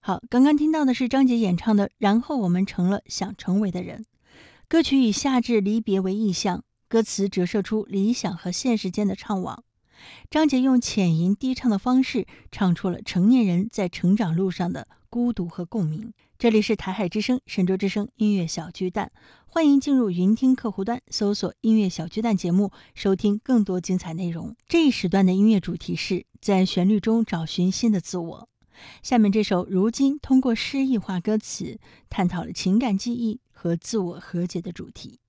好，刚刚听到的是张杰演唱的《然后我们成了想成为的人》。歌曲以夏至离别为意象，歌词折射出理想和现实间的怅惘。张杰用浅吟低唱的方式，唱出了成年人在成长路上的孤独和共鸣。这里是台海之声、神州之声音乐小巨蛋，欢迎进入云听客户端，搜索音乐小巨蛋节目，收听更多精彩内容。这一时段的音乐主题是在旋律中找寻新的自我。下面这首《如今》通过诗意化歌词，探讨了情感记忆和自我和解的主题。